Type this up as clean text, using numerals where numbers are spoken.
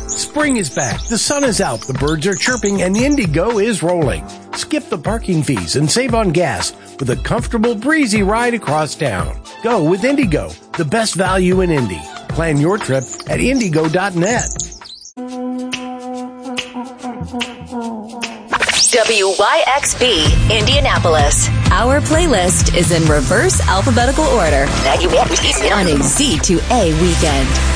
Spring is back, the sun is out, the birds are chirping, and Indigo is rolling. Skip the parking fees and save on gas with a comfortable, breezy ride across town. Go with Indigo, the best value in Indy. Plan your trip at indigo.net. WYXB, Indianapolis. Our playlist is in reverse alphabetical order on a Z to A weekend.